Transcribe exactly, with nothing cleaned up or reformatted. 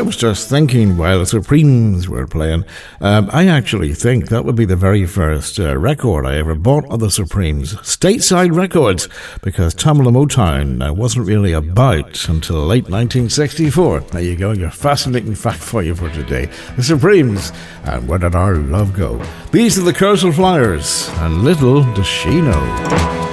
was just thinking while the Supremes were playing, um, I actually think that would be the very first uh, record I ever bought of the Supremes. Stateside Records, because Tamla Motown uh, wasn't really about until late nineteen sixty-four. There you go, your fascinating fact for you for today. The Supremes, and Where Did Our Love Go? These are the Cursal Flyers, and little does she know.